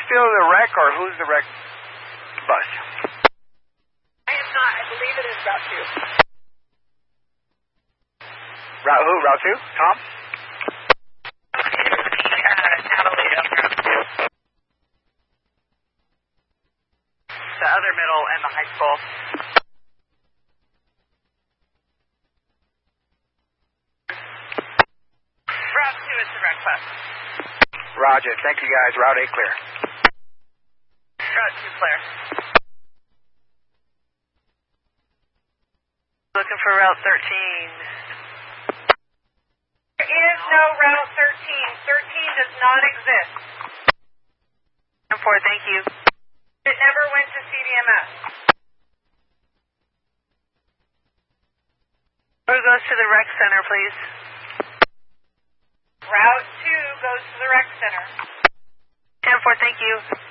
still the rec, or who's the rec bus? I am not. I believe it is Route 2. Route who? Route 2? Tom? The other middle and the high school. Route 2 is the rec bus. Roger. Thank you, guys. Route 8 clear. Route 2 clear. Looking for Route 13. There is no Route 13. 13 does not exist. 4, thank you. It never went to CDMS. Who goes to the rec center, please? Route 2 goes to the rec center. 10-4, thank you.